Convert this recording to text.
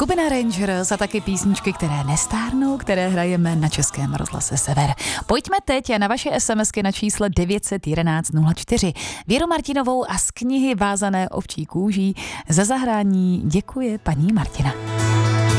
Skupina Rangers a taky písničky, které nestárnou, které hrajeme na Českém rozhlase Sever. Pojďme teď na vaše SMSky na čísle 911 04. Věru Martinovou a z knihy Vázané ovčí kůží za zahrání děkuje paní Martina.